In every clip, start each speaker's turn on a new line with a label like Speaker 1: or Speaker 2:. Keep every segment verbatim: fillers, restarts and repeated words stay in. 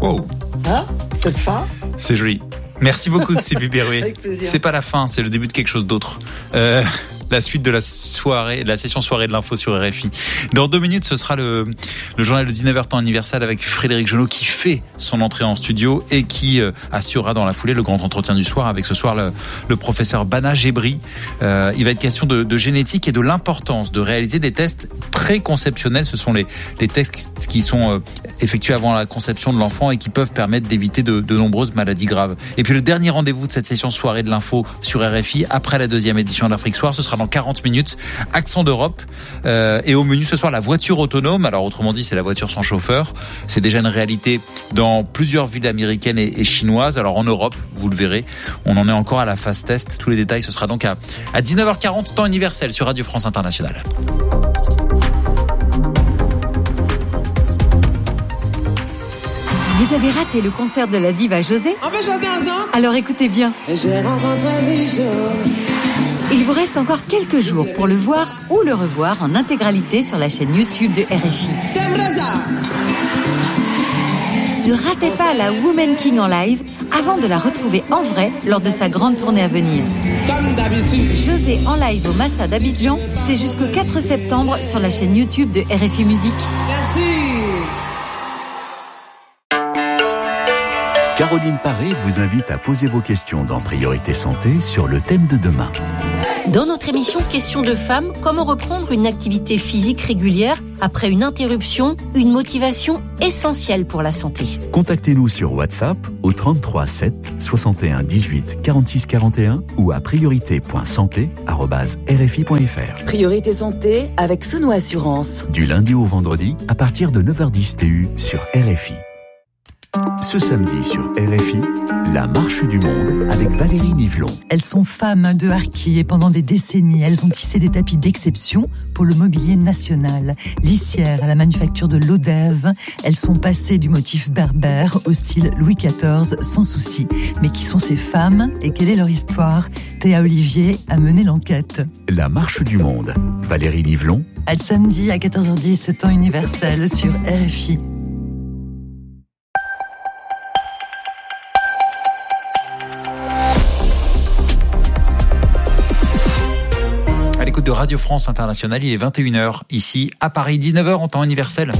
Speaker 1: Wow.
Speaker 2: Hein, cette fin.
Speaker 1: C'est joli. Merci beaucoup, Sylvie Berruet.
Speaker 2: Avec plaisir.
Speaker 1: C'est pas la fin, c'est le début de quelque chose d'autre. Euh, la suite de la soirée, de la session soirée de l'info sur R F I. Dans deux minutes, ce sera le, le journal de dix-neuf heures temps universel avec Frédéric Genot qui fait son entrée en studio et qui euh, assurera dans la foulée le grand entretien du soir avec ce soir le, le professeur Bana Gebri. Euh, il va être question de, de génétique et de l'importance de réaliser des tests préconceptionnels. Ce sont les, les tests qui sont euh, effectués avant la conception de l'enfant et qui peuvent permettre d'éviter de, de nombreuses maladies graves. Et puis le dernier rendez-vous de cette session soirée de l'info sur R F I, après la deuxième édition de l'Afrique Soir, ce sera dans quarante minutes, accent d'Europe. Euh, et au menu ce soir, la voiture autonome. Alors autrement dit, c'est la voiture sans chauffeur. C'est déjà une réalité dans plusieurs villes américaines et, et chinoises. Alors en Europe, vous le verrez, on en est encore à la phase test. Tous les détails, ce sera donc à, à dix-neuf heures quarante, temps universel sur Radio France Internationale.
Speaker 3: Vous avez raté le concert de la diva José ?
Speaker 2: On peut chanter ensemble ?
Speaker 3: Alors écoutez bien.
Speaker 2: J'ai rencontré Michel.
Speaker 3: Il vous reste encore quelques jours pour le voir ou le revoir en intégralité sur la chaîne YouTube de R F I.
Speaker 2: C'est vrai ça.
Speaker 3: Ne ratez pas la Woman King en live avant de la retrouver en vrai lors de sa grande tournée à venir.
Speaker 2: Comme d'habitude.
Speaker 3: José en live au Massa d'Abidjan, c'est jusqu'au quatre septembre sur la chaîne YouTube de R F I Musique.
Speaker 2: Merci.
Speaker 4: Caroline Paré vous invite à poser vos questions dans Priorité Santé sur le thème de demain.
Speaker 5: Dans notre émission Questions de femmes, comment reprendre une activité physique régulière après une interruption, une motivation essentielle pour la santé.
Speaker 4: Contactez-nous sur WhatsApp au trente-trois sept soixante et un dix-huit quarante-six quarante et un ou à priorité point santé arobase r f i point f r.
Speaker 6: Priorité Santé avec Sono Assurance.
Speaker 4: Du lundi au vendredi à partir de neuf heures dix T U sur R F I. Ce samedi sur R F I, la marche du monde avec Valérie Nivelon.
Speaker 7: Elles sont femmes de harki et pendant des décennies, elles ont tissé des tapis d'exception pour le mobilier national. Lissières à la manufacture de l'Odève, elles sont passées du motif berbère au style Louis quatorze sans souci. Mais qui sont ces femmes et quelle est leur histoire ? Théa Olivier a mené l'enquête.
Speaker 4: La marche du monde, Valérie Nivelon.
Speaker 7: À samedi à quatorze heures dix, temps universel sur R F I.
Speaker 1: À l'écoute de Radio France Internationale, il est vingt et une heures ici à Paris, dix-neuf heures en temps universel.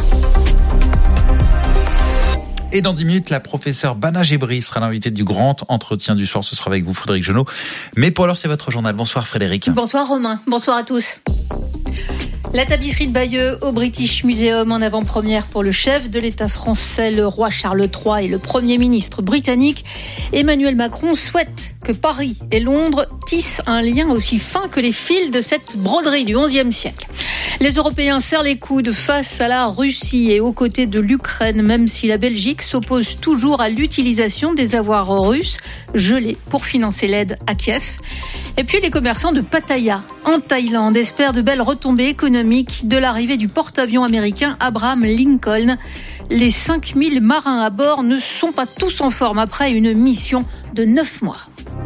Speaker 1: Et dans dix minutes, la professeure Bana Gebri sera l'invitée du grand entretien du soir. Ce sera avec vous, Frédéric Genot. Mais pour l'heure, c'est votre journal. Bonsoir Frédéric.
Speaker 8: Bonsoir Romain. Bonsoir à tous. La tapisserie de Bayeux au British Museum en avant-première pour le chef de l'État français, le roi Charles trois, et le Premier ministre britannique. Emmanuel Macron souhaite que Paris et Londres tissent un lien aussi fin que les fils de cette broderie du onzième siècle. Les Européens serrent les coudes face à la Russie et aux côtés de l'Ukraine, même si la Belgique s'oppose toujours à l'utilisation des avoirs russes gelés pour financer l'aide à Kiev. Et puis les commerçants de Pattaya, en Thaïlande, espèrent de belles retombées économiques de l'arrivée du porte-avions américain Abraham Lincoln. Les cinq mille marins à bord ne sont pas tous en forme après une mission de neuf mois.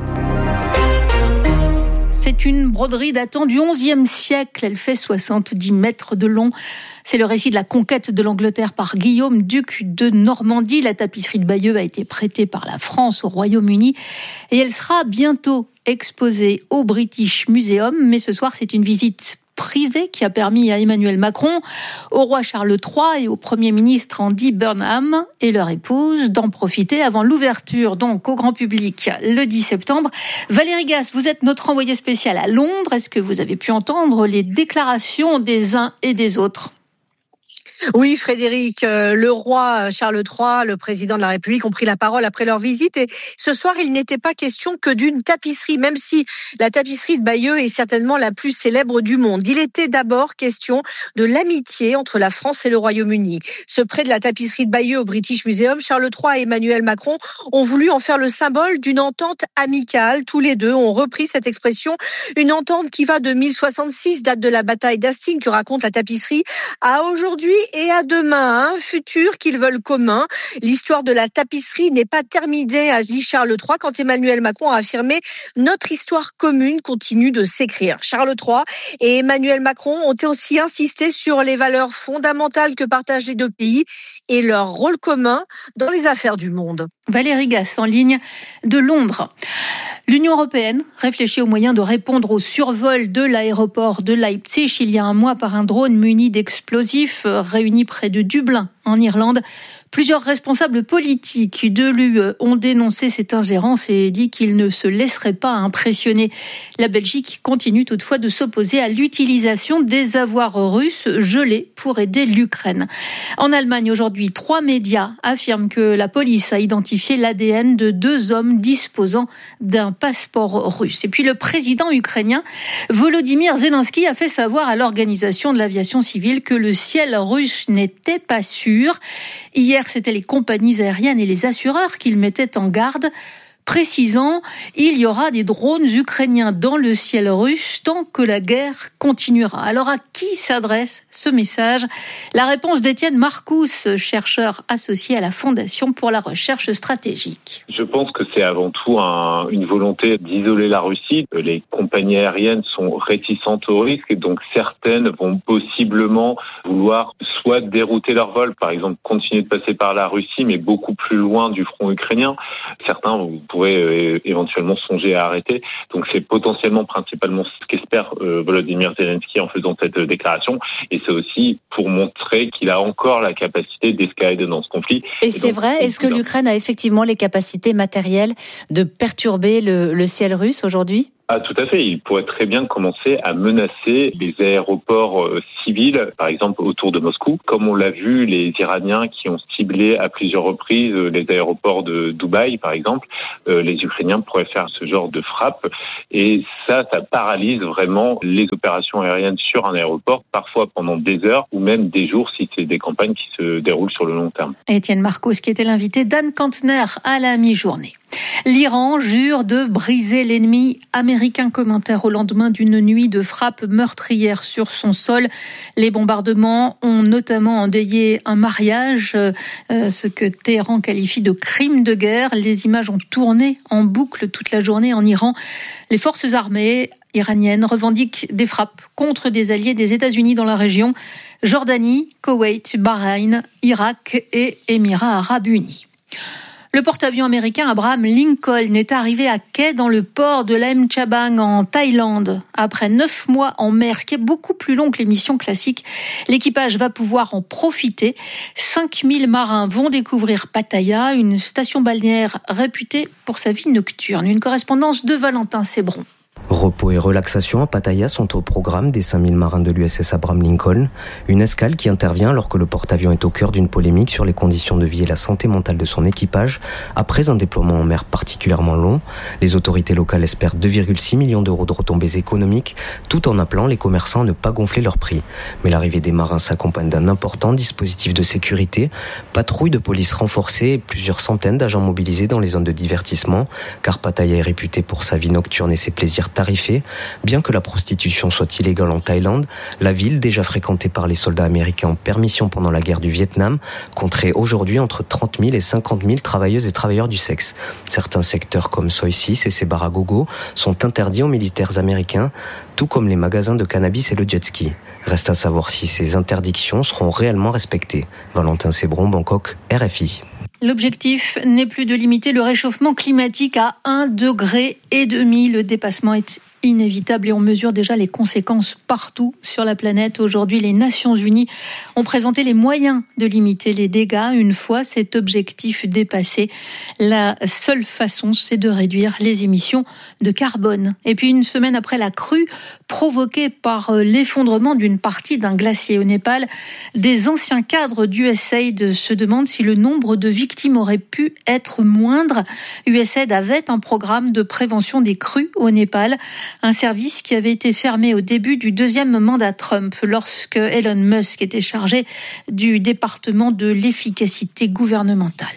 Speaker 8: C'est une broderie datant du onzième siècle. Elle fait soixante-dix mètres de long. C'est le récit de la conquête de l'Angleterre par Guillaume, duc de Normandie. La tapisserie de Bayeux a été prêtée par la France au Royaume-Uni et elle sera bientôt exposée au British Museum. Mais ce soir, c'est une visite privée qui a permis à Emmanuel Macron, au roi Charles trois et au Premier ministre Andy Burnham et leur épouse d'en profiter avant l'ouverture donc au grand public le dix septembre. Valérie Gasse, vous êtes notre envoyée spéciale à Londres. Est-ce que vous avez pu entendre les déclarations des uns et des autres ?
Speaker 9: Oui, Frédéric, euh, le roi Charles trois, le président de la République ont pris la parole après leur visite et ce soir, il n'était pas question que d'une tapisserie, même si la tapisserie de Bayeux est certainement la plus célèbre du monde. Il était d'abord question de l'amitié entre la France et le Royaume-Uni. Ce prêt de la tapisserie de Bayeux au British Museum, Charles trois et Emmanuel Macron ont voulu en faire le symbole d'une entente amicale. Tous les deux ont repris cette expression, une entente qui va de mille soixante-six, date de la bataille d'Hastings que raconte la tapisserie, à aujourd'hui et à demain, un futur qu'ils veulent commun. L'histoire de la tapisserie n'est pas terminée, a dit Charles trois quand Emmanuel Macron a affirmé « Notre histoire commune continue de s'écrire ». Charles trois et Emmanuel Macron ont aussi insisté sur les valeurs fondamentales que partagent les deux pays et leur rôle commun dans les affaires du monde.
Speaker 8: Valérie Gasse en ligne de Londres. L'Union européenne réfléchit aux moyens de répondre au survol de l'aéroport de Leipzig il y a un mois par un drone muni d'explosifs réuni près de Dublin, en Irlande. Plusieurs responsables politiques de l'U E ont dénoncé cette ingérence et dit qu'ils ne se laisseraient pas impressionner. La Belgique continue toutefois de s'opposer à l'utilisation des avoirs russes gelés pour aider l'Ukraine. En Allemagne aujourd'hui, trois médias affirment que la police a identifié l'A D N de deux hommes disposant d'un passeport russe. Et puis le président ukrainien Volodymyr Zelensky a fait savoir à l'Organisation de l'aviation civile que le ciel russe n'était pas sûr. Hier, c'était les compagnies aériennes et les assureurs qui le mettaient en garde, précisant il y aura des drones ukrainiens dans le ciel russe tant que la guerre continuera. Alors à qui s'adresse ce message ? La réponse d'Étienne Marcous, chercheur associé à la Fondation pour la recherche stratégique.
Speaker 10: Je pense que c'est avant tout un, une volonté d'isoler la Russie. Les compagnies aériennes sont réticentes au risque et donc certaines vont possiblement vouloir soit dérouter leur vol, par exemple continuer de passer par la Russie mais beaucoup plus loin du front ukrainien. Certains vont pourrait euh, éventuellement songer à arrêter. Donc c'est potentiellement principalement ce qu'espère euh, Volodymyr Zelensky en faisant cette euh, déclaration. Et c'est aussi pour montrer qu'il a encore la capacité d'escalader dans ce conflit.
Speaker 11: Et, et c'est donc, vrai, est-ce que l'Ukraine a effectivement les capacités matérielles de perturber le, le ciel russe aujourd'hui ?
Speaker 10: Ah, tout à fait. Il pourrait très bien commencer à menacer les aéroports euh, civils, par exemple autour de Moscou. Comme on l'a vu, les Iraniens qui ont ciblé à plusieurs reprises euh, les aéroports de Dubaï, par exemple, euh, les Ukrainiens pourraient faire ce genre de frappe. Et ça, ça paralyse vraiment les opérations aériennes sur un aéroport, parfois pendant des heures ou même des jours si c'est des campagnes qui se déroulent sur le long terme.
Speaker 8: Étienne Marcos, qui était l'invité d'Anne Kantner à la mi-journée. L'Iran jure de briser l'ennemi américain. Commentaire au lendemain d'une nuit de frappes meurtrières sur son sol. Les bombardements ont notamment endeuillé un mariage, euh, ce que Téhéran qualifie de crime de guerre. Les images ont tourné en boucle toute la journée en Iran. Les forces armées iraniennes revendiquent des frappes contre des alliés des États-Unis dans la région. Jordanie, Koweït, Bahreïn, Irak et Émirats arabes unis. Le porte-avions américain Abraham Lincoln est arrivé à quai dans le port de Laem Chabang en Thaïlande. Après neuf mois en mer, ce qui est beaucoup plus long que les missions classiques, l'équipage va pouvoir en profiter. cinq mille marins vont découvrir Pattaya, une station balnéaire réputée pour sa vie nocturne. Une correspondance de Valentin Sébron.
Speaker 12: Repos et relaxation à Pattaya sont au programme des cinq mille marins de l'U S S Abraham Lincoln. Une escale qui intervient alors que le porte-avions est au cœur d'une polémique sur les conditions de vie et la santé mentale de son équipage. Après un déploiement en mer particulièrement long, les autorités locales espèrent deux virgule six millions d'euros de retombées économiques, tout en appelant les commerçants à ne pas gonfler leurs prix. Mais l'arrivée des marins s'accompagne d'un important dispositif de sécurité, patrouille de police renforcée et plusieurs centaines d'agents mobilisés dans les zones de divertissement, car Pattaya est réputée pour sa vie nocturne et ses plaisirs tarifés. Bien que la prostitution soit illégale en Thaïlande, la ville, déjà fréquentée par les soldats américains en permission pendant la guerre du Vietnam, compterait aujourd'hui entre trente mille et cinquante mille travailleuses et travailleurs du sexe. Certains secteurs comme Soi six et ses bars à gogo sont interdits aux militaires américains, tout comme les magasins de cannabis et le jet ski. Reste à savoir si ces interdictions seront réellement respectées. Valentin Sébron, Bangkok, R F I.
Speaker 8: L'objectif n'est plus de limiter le réchauffement climatique à un degré et demi. Le dépassement est inévitable et on mesure déjà les conséquences partout sur la planète. Aujourd'hui, les Nations Unies ont présenté les moyens de limiter les dégâts. Une fois cet objectif dépassé, la seule façon, c'est de réduire les émissions de carbone. Et puis, une semaine après la crue provoquée par l'effondrement d'une partie d'un glacier au Népal, des anciens cadres d'U S A I D se demandent si le nombre de victimes aurait pu être moindre. U S A I D avait un programme de prévention des crues au Népal, un service qui avait été fermé au début du deuxième mandat Trump, lorsque Elon Musk était chargé du département de l'efficacité gouvernementale.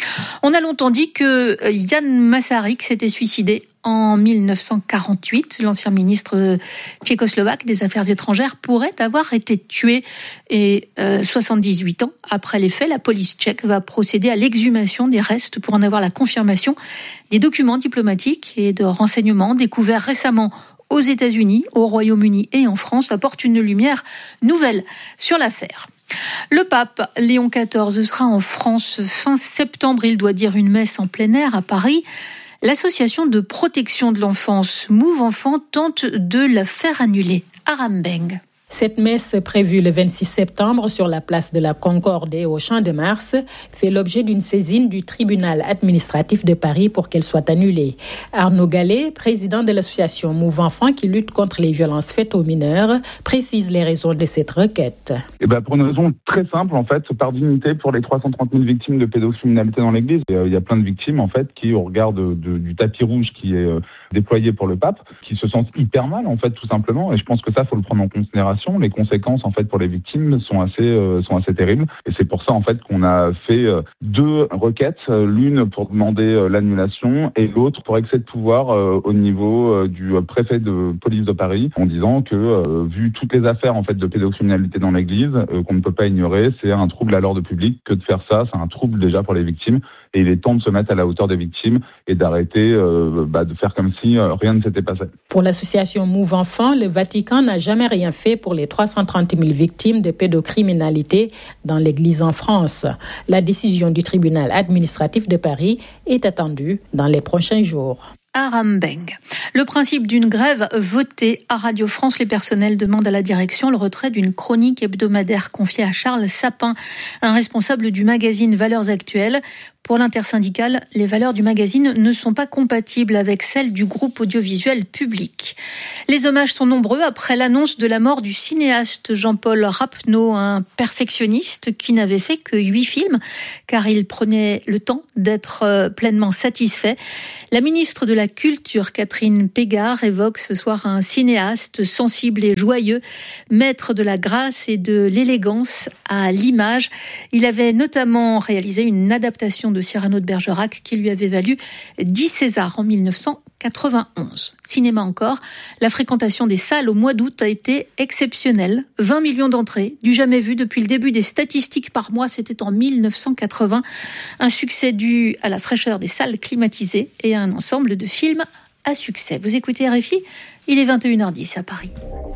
Speaker 8: On a longtemps dit que Jan Masaryk s'était suicidé en mille neuf cent quarante-huit. L'ancien ministre tchécoslovaque des Affaires étrangères pourrait avoir été tué. Et euh, soixante-dix-huit ans après les faits, la police tchèque va procéder à l'exhumation des restes pour en avoir la confirmation. Des documents diplomatiques et de renseignements découverts récemment aux États-Unis, au Royaume-Uni et en France apportent une lumière nouvelle sur l'affaire. Le pape Léon quatorze sera en France fin septembre. Il doit dire une messe en plein air à Paris. L'association de protection de l'enfance Move Enfant tente de la faire annuler. Aram Beng.
Speaker 13: Cette messe prévue le vingt-six septembre sur la place de la Concorde et au Champ de Mars fait l'objet d'une saisine du tribunal administratif de Paris pour qu'elle soit annulée. Arnaud Gallet, président de l'association Move Enfant qui lutte contre les violences faites aux mineurs, précise les raisons de cette requête.
Speaker 14: Eh ben pour une raison très simple, en fait, par dignité pour les trois cent trente mille victimes de pédocriminalité dans l'Église. Il y a plein de victimes, en fait, qui, au regard de, de, du tapis rouge qui est déployé pour le pape, qui se sentent hyper mal, en fait, tout simplement. Et je pense que ça, faut le prendre en considération. Les conséquences, en fait, pour les victimes sont assez, euh, sont assez terribles. Et c'est pour ça, en fait, qu'on a fait euh, deux requêtes. Euh, l'une pour demander euh, l'annulation et l'autre pour excès de pouvoir euh, au niveau euh, du préfet de police de Paris, en disant que, euh, vu toutes les affaires, en fait, de pédocriminalité dans l'Église, euh, qu'on ne peut pas ignorer, c'est un trouble à l'ordre public que de faire ça. C'est un trouble déjà pour les victimes. Et il est temps de se mettre à la hauteur des victimes et d'arrêter euh, bah, de faire comme si euh, rien ne s'était passé.
Speaker 13: Pour l'association Move Enfant, le Vatican n'a jamais rien fait pour les trois cent trente mille victimes de pédocriminalité dans l'Église en France. La décision du tribunal administratif de Paris est attendue dans les prochains jours.
Speaker 8: Aram Beng. Le principe d'une grève votée à Radio France, les personnels demandent à la direction le retrait d'une chronique hebdomadaire confiée à Charles Sapin, un responsable du magazine Valeurs Actuelles. Pour l'intersyndicale, les valeurs du magazine ne sont pas compatibles avec celles du groupe audiovisuel public. Les hommages sont nombreux après l'annonce de la mort du cinéaste Jean-Paul Rappeneau, un perfectionniste qui n'avait fait que huit films, car il prenait le temps d'être pleinement satisfait. La ministre de la Culture, Catherine Pégard, évoque ce soir un cinéaste sensible et joyeux, maître de la grâce et de l'élégance à l'image. Il avait notamment réalisé une adaptation de Cyrano de Bergerac qui lui avait valu dix Césars en mille neuf cent quatre-vingt-onze. Cinéma encore, la fréquentation des salles au mois d'août a été exceptionnelle. vingt millions d'entrées, du jamais vu depuis le début des statistiques par mois, c'était en mille neuf cent quatre-vingts. Un succès dû à la fraîcheur des salles climatisées et à un ensemble de films à succès. Vous écoutez R F I, il est vingt et une heures dix à Paris.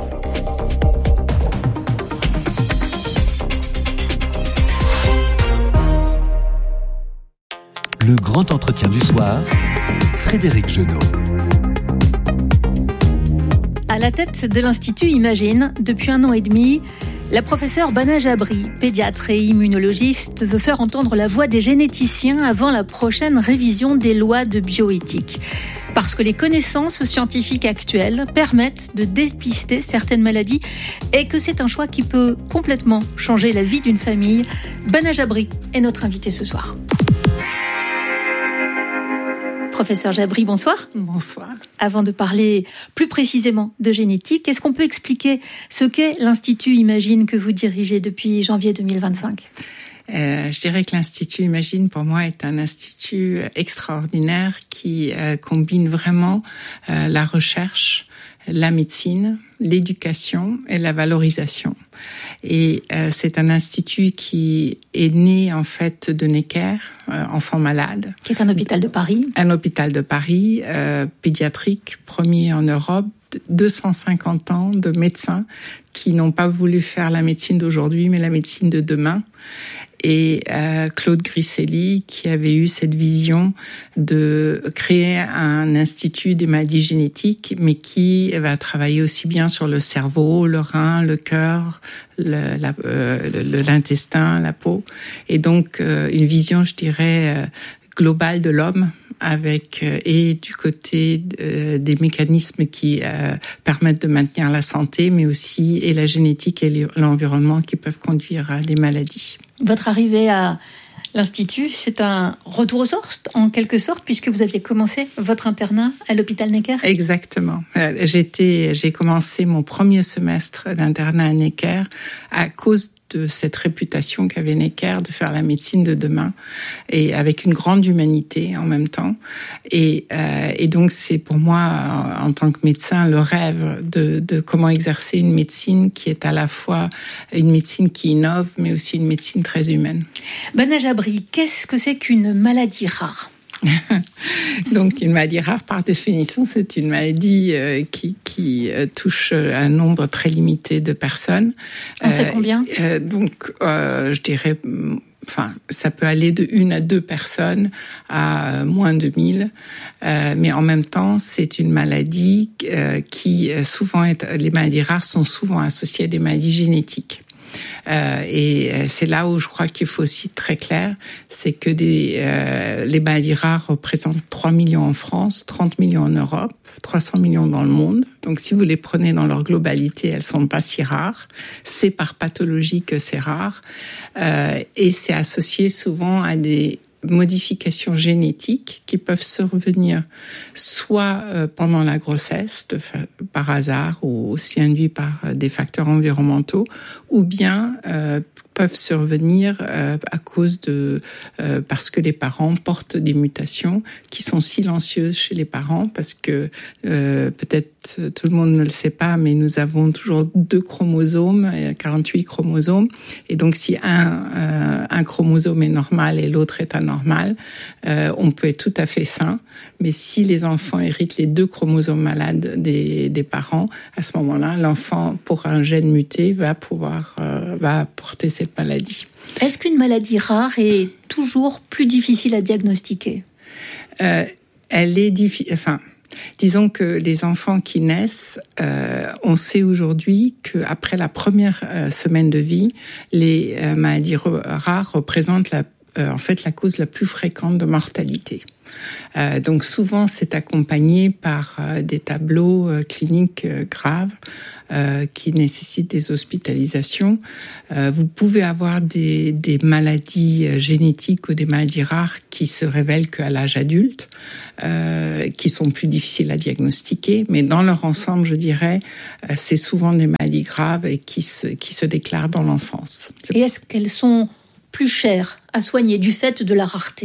Speaker 4: Le grand entretien du soir, Frédéric Genot.
Speaker 8: À la tête de l'Institut Imagine, depuis un an et demi, la professeure Bana Jabri, pédiatre et immunologiste, veut faire entendre la voix des généticiens avant la prochaine révision des lois de bioéthique. Parce que les connaissances scientifiques actuelles permettent de dépister certaines maladies et que c'est un choix qui peut complètement changer la vie d'une famille. Bana Jabri est notre invitée ce soir. Professeur Jabri, bonsoir.
Speaker 15: Bonsoir.
Speaker 8: Avant de parler plus précisément de génétique, est-ce qu'on peut expliquer ce qu'est l'Institut Imagine que vous dirigez depuis janvier deux mille vingt-cinq ?
Speaker 15: Euh, je dirais que l'Institut Imagine, pour moi, est un institut extraordinaire qui euh, combine vraiment euh, la recherche, la médecine, l'éducation et la valorisation. Et euh, c'est un institut qui est né en fait de Necker, euh, enfants malades.
Speaker 8: Qui est un hôpital de Paris.
Speaker 15: Un hôpital de Paris, euh, pédiatrique, premier en Europe. deux cent cinquante ans de médecins qui n'ont pas voulu faire la médecine d'aujourd'hui, mais la médecine de demain. Et euh, Claude Griselli, qui avait eu cette vision de créer un institut des maladies génétiques, mais qui va travailler aussi bien sur le cerveau, le rein, le cœur, le, la, euh, le, l'intestin, la peau. Et donc, euh, une vision, je dirais, euh, globale de l'homme, avec euh, et du côté euh, des mécanismes qui euh, permettent de maintenir la santé, mais aussi et la génétique et l'environnement qui peuvent conduire à des maladies.
Speaker 8: Votre arrivée à l'Institut, c'est un retour aux sources, en quelque sorte, puisque vous aviez commencé votre internat à l'hôpital Necker.
Speaker 15: Exactement. J'étais, j'ai commencé mon premier semestre d'internat à Necker à cause de cette réputation qu'avait Necker de faire la médecine de demain, et avec une grande humanité en même temps. Et, euh, et donc c'est pour moi, en tant que médecin, le rêve de, de comment exercer une médecine qui est à la fois une médecine qui innove, mais aussi une médecine très humaine.
Speaker 8: Bana Jabri, qu'est-ce que c'est qu'une maladie rare ?
Speaker 15: Donc, une maladie rare, par définition, c'est une maladie euh, qui, qui euh, touche un nombre très limité de personnes.
Speaker 8: On sait combien ?
Speaker 15: euh, Donc, euh, je dirais, enfin, ça peut aller de une à deux personnes à moins de mille. Euh, mais en même temps, c'est une maladie euh, qui souvent est, les maladies rares sont souvent associées à des maladies génétiques. Euh, et c'est là où je crois qu'il faut aussi être très clair, c'est que des, euh, les maladies rares représentent trois millions en France, trente millions en Europe, trois cents millions dans le monde. Donc si vous les prenez dans leur globalité, elles sont pas si rares. C'est par pathologie que c'est rare. Euh, et c'est associé souvent à des modifications génétiques qui peuvent survenir soit pendant la grossesse de, par hasard ou aussi induits par des facteurs environnementaux, ou bien euh, peuvent survenir euh, à cause de euh, parce que les parents portent des mutations qui sont silencieuses chez les parents, parce que euh, peut-être tout le monde ne le sait pas, mais nous avons toujours deux chromosomes, quarante-huit chromosomes, et donc si un euh, un chromosome est normal et l'autre est anormal, euh, on peut être tout à fait sain, mais si les enfants héritent les deux chromosomes malades des des parents, à ce moment-là, l'enfant pour un gène muté va pouvoir euh, va porter cette maladie.
Speaker 8: Est-ce qu'une maladie rare est toujours plus difficile à diagnostiquer ?
Speaker 15: euh, Elle est difficile. Enfin, disons que les enfants qui naissent, euh, on sait aujourd'hui qu'après la première euh, semaine de vie, les euh, maladies re- rares représentent la, euh, en fait la cause la plus fréquente de mortalité. Euh, donc souvent c'est accompagné par euh, des tableaux euh, cliniques euh, graves euh, qui nécessitent des hospitalisations. Euh, vous pouvez avoir des, des maladies euh, génétiques ou des maladies rares qui se révèlent qu'à l'âge adulte, euh, qui sont plus difficiles à diagnostiquer, mais dans leur ensemble, je dirais, euh, c'est souvent des maladies graves et qui se, qui se déclarent dans l'enfance.
Speaker 8: Et est-ce qu'elles sont plus chères à soigner du fait de la rareté ?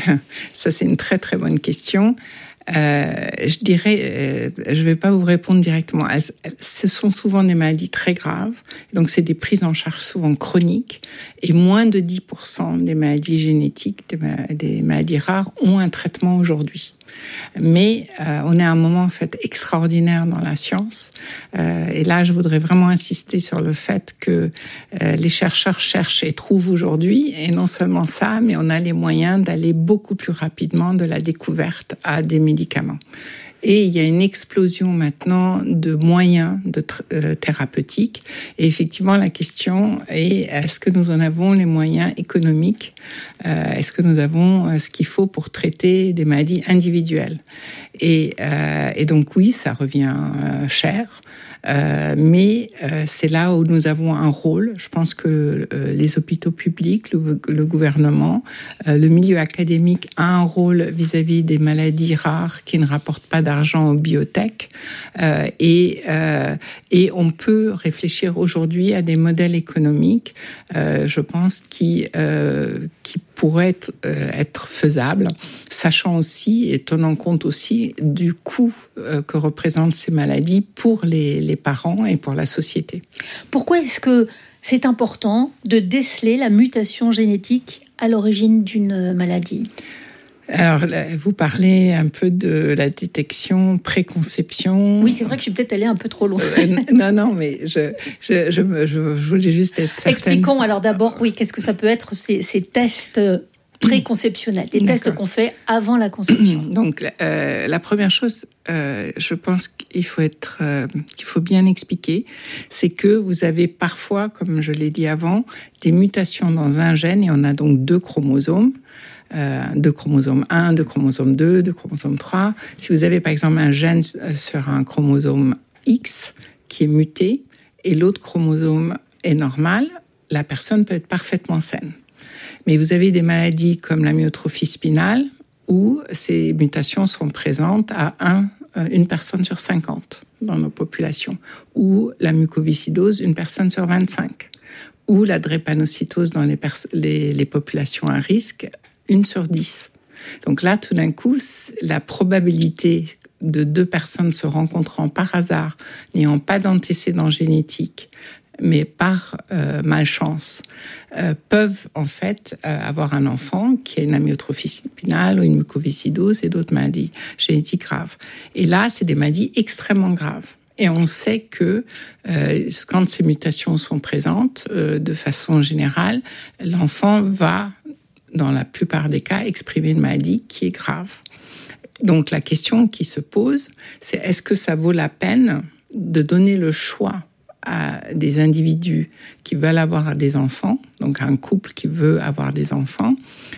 Speaker 15: Ça, c'est une très, très bonne question. Euh, je dirais, euh, je ne vais pas vous répondre directement. Elles, elles, ce sont souvent des maladies très graves. Donc, c'est des prises en charge souvent chroniques. Et moins de dix pour cent des maladies génétiques, des, des maladies rares, ont un traitement aujourd'hui. Mais euh, on est à un moment en fait extraordinaire dans la science. Euh, et là, je voudrais vraiment insister sur le fait que euh, les chercheurs cherchent et trouvent aujourd'hui. Et non seulement ça, mais on a les moyens d'aller beaucoup plus rapidement de la découverte à des médicaments. Et il y a une explosion maintenant de moyens de th- euh, thérapeutiques. Et effectivement, la question est, est-ce que nous en avons les moyens économiques ? euh, Est-ce que nous avons euh, ce qu'il faut pour traiter des maladies individuelles ? Et, euh, et donc oui, ça revient euh, cher. Euh, mais euh, c'est là où nous avons un rôle. Je pense que euh, les hôpitaux publics, le, le gouvernement, euh, le milieu académique a un rôle vis-à-vis des maladies rares qui ne rapportent pas d'argent aux biotech. Euh, et, euh, et on peut réfléchir aujourd'hui à des modèles économiques, euh, je pense, qui, euh, qui pourraient être, euh, être faisables, sachant aussi et tenant compte aussi du coût euh, que représentent ces maladies pour les, les parents et pour la société.
Speaker 8: Pourquoi est-ce que c'est important de déceler la mutation génétique à l'origine d'une maladie ?
Speaker 15: Alors, vous parlez un peu de la détection préconception.
Speaker 8: Oui, c'est vrai que je suis peut-être allée un peu trop loin.
Speaker 15: Euh, non, non, mais je, je, je, je, je voulais juste être certaine.
Speaker 8: Expliquons alors d'abord, oui, qu'est-ce que ça peut être ces, ces tests préconceptionnels, des tests D'accord. qu'on fait avant la conception.
Speaker 15: Donc, euh, la première chose, euh, je pense qu'il faut être, euh, qu'il faut bien expliquer, c'est que vous avez parfois, comme je l'ai dit avant, des mutations dans un gène et on a donc deux chromosomes. Euh, de chromosome un, de chromosome deux, de chromosome trois. Si vous avez par exemple un gène sur un chromosome X qui est muté et l'autre chromosome est normal, la personne peut être parfaitement saine. Mais vous avez des maladies comme la myotrophie spinale où ces mutations sont présentes à un, une personne sur cinquante dans nos populations, ou la mucoviscidose, une personne sur vingt-cinq. ou la drépanocytose dans les, pers- les, les populations à risque, une sur dix. Donc là, tout d'un coup, la probabilité de deux personnes se rencontrant par hasard, n'ayant pas d'antécédents génétiques, mais par euh, malchance, euh, peuvent en fait euh, avoir un enfant qui a une amyotrophie spinale ou une mucoviscidose et d'autres maladies génétiques graves. Et là, c'est des maladies extrêmement graves. Et on sait que euh, quand ces mutations sont présentes, euh, de façon générale, l'enfant va, dans la plupart des cas, exprimer une maladie qui est grave. Donc la question qui se pose, c'est est-ce que ça vaut la peine de donner le choix à des individus qui veulent avoir des enfants, donc un couple qui veut avoir des enfants,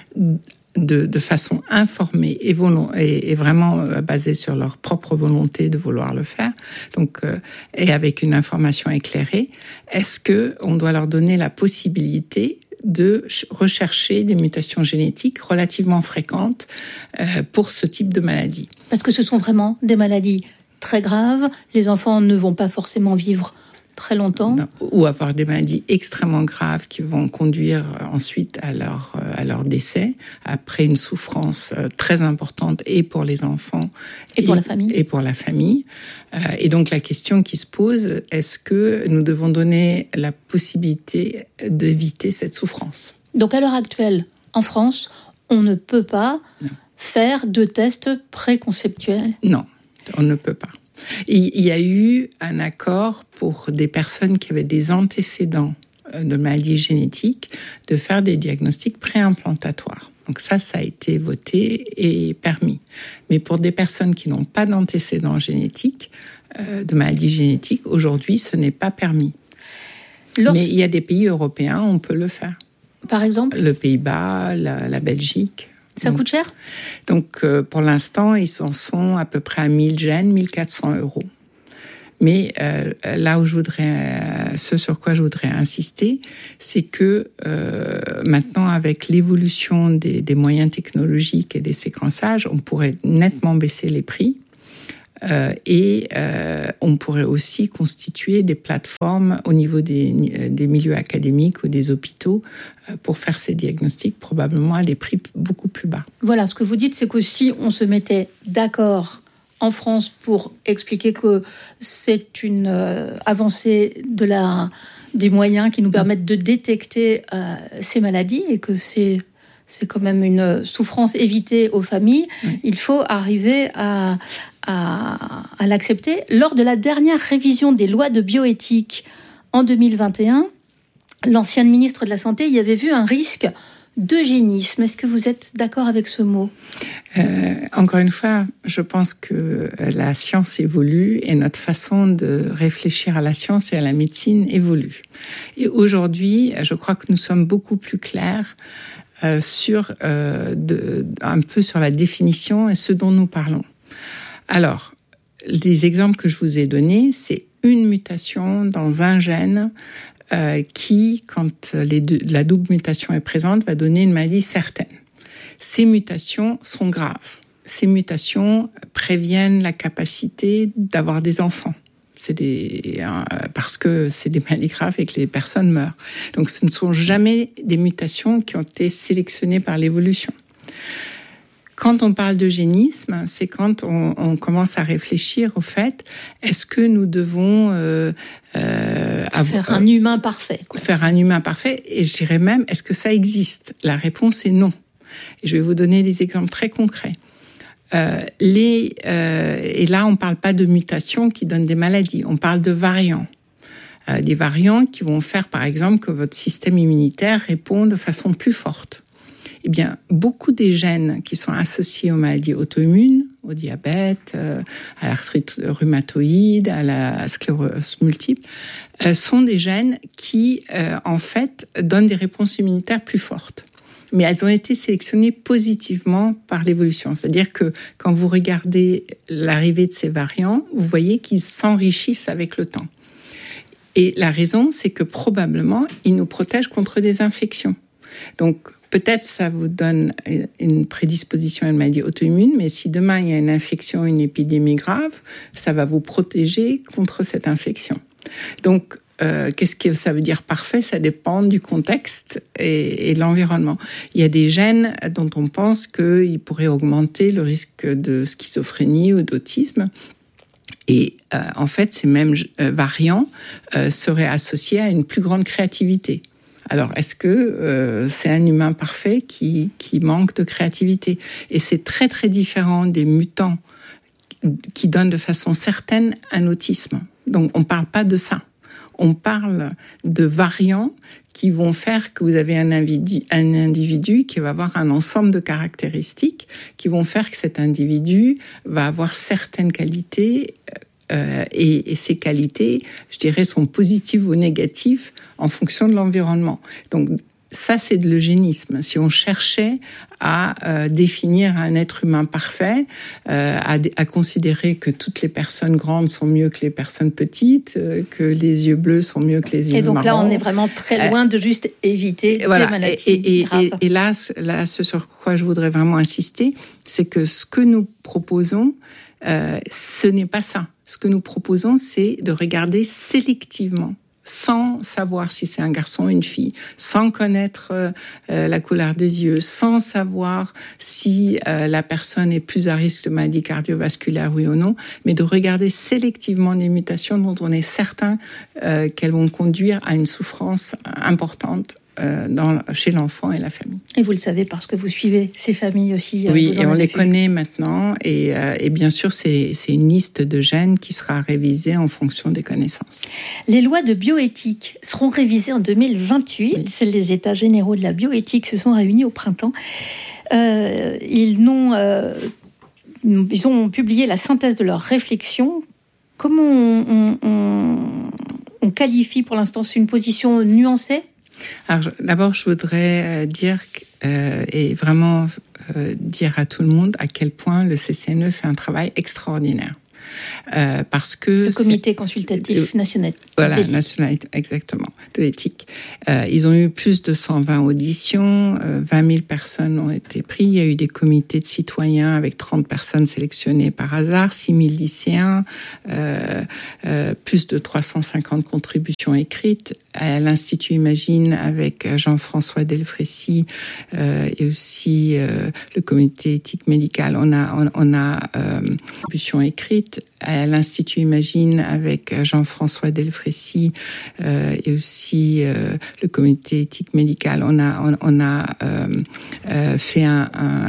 Speaker 15: de, de façon informée et, volo- et, et vraiment euh, basée sur leur propre volonté de vouloir le faire, donc, euh, et avec une information éclairée, est-ce qu'on doit leur donner la possibilité de rechercher des mutations génétiques relativement fréquentes euh, pour ce type de maladie?
Speaker 8: Parce que ce sont vraiment des maladies très graves. Les enfants ne vont pas forcément vivre très longtemps.
Speaker 15: Non. Ou avoir des maladies extrêmement graves qui vont conduire ensuite à leur, à leur décès, après une souffrance très importante et pour les enfants
Speaker 8: et, et pour la famille.
Speaker 15: Et pour la famille. Et donc la question qui se pose, est-ce que nous devons donner la possibilité d'éviter cette souffrance?
Speaker 8: Donc à l'heure actuelle, en France, on ne peut pas non. faire de tests préconceptuels?
Speaker 15: Non, on ne peut pas. Il y a eu un accord pour des personnes qui avaient des antécédents de maladies génétiques de faire des diagnostics préimplantatoires. Donc ça, ça a été voté et permis. Mais pour des personnes qui n'ont pas d'antécédents génétiques, euh, de maladies génétiques, aujourd'hui, ce n'est pas permis. Lorsque... Mais il y a des pays européens où on peut le faire.
Speaker 8: Par exemple ?
Speaker 15: Le Pays-Bas, la, la Belgique.
Speaker 8: Ça coûte cher ?
Speaker 15: Donc, euh, pour l'instant, ils en sont à peu près à mille gènes, mille quatre cents euros. Mais euh, là où je voudrais, euh, ce sur quoi je voudrais insister, c'est que euh, maintenant, avec l'évolution des, des moyens technologiques et des séquençages, on pourrait nettement baisser les prix. Euh, et euh, on pourrait aussi constituer des plateformes au niveau des, des milieux académiques ou des hôpitaux euh, pour faire ces diagnostics, probablement à des prix beaucoup plus bas.
Speaker 8: Voilà, ce que vous dites, c'est que si on se mettait d'accord en France pour expliquer que c'est une euh, avancée de la, des moyens qui nous permettent de détecter euh, ces maladies et que c'est... c'est quand même une souffrance évitée aux familles, oui. Il faut arriver à, à, à l'accepter. Lors de la dernière révision des lois de bioéthique en deux mille vingt et un, l'ancienne ministre de la Santé y avait vu un risque d'eugénisme. Est-ce que vous êtes d'accord avec ce mot ?
Speaker 15: euh, Encore une fois, je pense que la science évolue et notre façon de réfléchir à la science et à la médecine évolue. Et aujourd'hui, je crois que nous sommes beaucoup plus clairs Euh, sur euh, de, un peu sur la définition et ce dont nous parlons. Alors, les exemples que je vous ai donnés, c'est une mutation dans un gène euh, qui, quand les deux, la double mutation est présente, va donner une maladie certaine. Ces mutations sont graves. Ces mutations préviennent la capacité d'avoir des enfants. C'est des, euh, parce que c'est des maladies graves et que les personnes meurent. Donc ce ne sont jamais des mutations qui ont été sélectionnées par l'évolution. Quand on parle d'eugénisme, c'est quand on, on commence à réfléchir au fait, est-ce que nous devons euh,
Speaker 8: euh, avoir, faire un humain parfait, quoi.
Speaker 15: Faire un humain parfait, et je dirais même, est-ce que ça existe ? La réponse est non. Et je vais vous donner des exemples très concrets. Euh, les, euh, et là, on ne parle pas de mutations qui donnent des maladies, on parle de variants. Euh, des variants qui vont faire, par exemple, que votre système immunitaire répond de façon plus forte. Eh bien, beaucoup des gènes qui sont associés aux maladies auto-immunes, au diabète, euh, à l'arthrite rhumatoïde, à la sclérose multiple, euh, sont des gènes qui, euh, en fait, donnent des réponses immunitaires plus fortes. Mais elles ont été sélectionnées positivement par l'évolution. C'est-à-dire que quand vous regardez l'arrivée de ces variants, vous voyez qu'ils s'enrichissent avec le temps. Et la raison, c'est que probablement, ils nous protègent contre des infections. Donc, peut-être ça vous donne une prédisposition à une maladie auto-immune, mais si demain il y a une infection, une épidémie grave, ça va vous protéger contre cette infection. Donc, Euh, qu'est-ce que ça veut dire parfait? Ça dépend du contexte et, et de l'environnement. Il y a des gènes dont on pense qu'ils pourraient augmenter le risque de schizophrénie ou d'autisme. Et euh, en fait, ces mêmes euh, variants euh, seraient associés à une plus grande créativité. Alors, est-ce que euh, c'est un humain parfait qui, qui manque de créativité? Et c'est très, très différent des mutants qui donnent de façon certaine un autisme. Donc, on ne parle pas de ça. On parle de variants qui vont faire que vous avez un individu, un individu qui va avoir un ensemble de caractéristiques qui vont faire que cet individu va avoir certaines qualités euh, et, et ces qualités, je dirais, sont positives ou négatives en fonction de l'environnement. Donc, ça, c'est de l'eugénisme. Si on cherchait à euh, définir un être humain parfait, euh, à, à considérer que toutes les personnes grandes sont mieux que les personnes petites, euh, que les yeux bleus sont mieux que les yeux marrons.
Speaker 8: Et donc là, on est vraiment très loin euh, de juste éviter des voilà. maladies
Speaker 15: et, et,
Speaker 8: graves.
Speaker 15: Et, et là, là, ce sur quoi je voudrais vraiment insister, c'est que ce que nous proposons, euh, ce n'est pas ça. Ce que nous proposons, c'est de regarder sélectivement, sans savoir si c'est un garçon ou une fille, sans connaître euh, la couleur des yeux, sans savoir si euh, la personne est plus à risque de maladie cardiovasculaire, oui ou non, mais de regarder sélectivement des mutations dont on est certain euh, qu'elles vont conduire à une souffrance importante euh, dans, chez l'enfant et la famille.
Speaker 8: Et vous le savez parce que vous suivez ces familles aussi.
Speaker 15: Oui,
Speaker 8: vous en
Speaker 15: et on
Speaker 8: avez
Speaker 15: les
Speaker 8: vu.
Speaker 15: connaît maintenant. Et, euh, et bien sûr, c'est, c'est une liste de gènes qui sera révisée en fonction des connaissances.
Speaker 8: Les lois de bioéthique seront révisées en deux mille vingt-huit. Oui. Les États généraux de la bioéthique se sont réunis au printemps. Euh, ils, n'ont, euh, ils ont publié la synthèse de leurs réflexions. Comment on, on, on qualifie pour l'instant? C'est une position nuancée?
Speaker 15: Alors, d'abord, je voudrais dire euh, et vraiment euh, dire à tout le monde à quel point le C C N E fait un travail extraordinaire. Euh, parce que
Speaker 8: le comité consultatif national.
Speaker 15: Voilà, national, exactement, de l'éthique. Euh, ils ont eu plus de cent vingt auditions, euh, vingt mille personnes ont été prises. Il y a eu des comités de citoyens avec trente personnes sélectionnées par hasard, six mille lycéens, euh, euh, plus de trois cent cinquante contributions écrites. À l'Institut Imagine avec Jean-François Delfrécy euh, et aussi euh, le comité éthique médical. On a, on, on a euh, contributions écrites. À l'Institut Imagine avec Jean-François Delfrécy euh, et aussi euh, le comité éthique médical. On a, on, on a euh, euh, fait un, un